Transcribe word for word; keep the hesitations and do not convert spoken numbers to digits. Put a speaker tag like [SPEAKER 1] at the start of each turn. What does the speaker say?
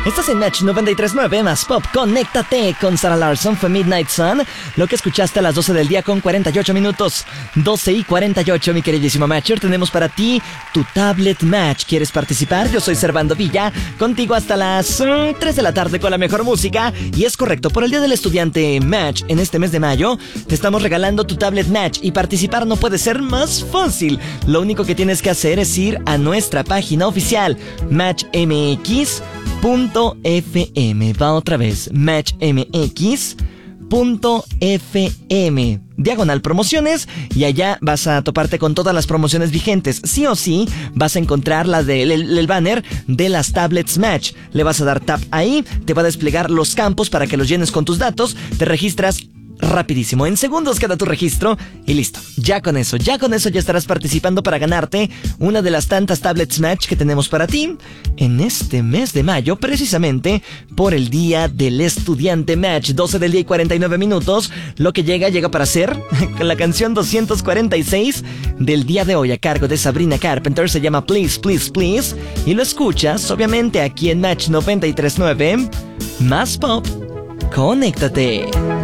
[SPEAKER 1] Estás en Match noventa y tres punto nueve más Pop. Conéctate con Sarah Larson. Fue Midnight Sun. Lo que escuchaste a las doce del día con cuarenta y ocho minutos. doce y cuarenta y ocho, mi queridísimo Matcher. Tenemos para ti tu Tablet Match. ¿Quieres participar? Yo soy Servando Villa. Contigo hasta las uh, tres de la tarde con la mejor música. Y es correcto, por el Día del Estudiante Match en este mes de mayo, te estamos regalando tu Tablet Match. Y participar no puede ser más fácil. Lo único que tienes que hacer es ir a nuestra página oficial, match m x punto f m. Va otra vez, match m x punto f m, diagonal promociones, y allá vas a toparte con todas las promociones vigentes. Sí o sí vas a encontrar la del el, el banner de las tablets Match. Le vas a dar tap ahí, te va a desplegar los campos para que los llenes con tus datos, te registras rapidísimo, en segundos queda tu registro y listo. Ya con eso, ya con eso ya estarás participando para ganarte una de las tantas tablets Match que tenemos para ti en este mes de mayo, precisamente por el Día del Estudiante Match. Doce del día y cuarenta y nueve minutos. Lo que llega, llega para ser la canción doscientos cuarenta y seis del día de hoy, a cargo de Sabrina Carpenter. Se llama Please, Please, Please, y lo escuchas obviamente aquí en Match noventa y tres punto nueve más Pop. Conéctate.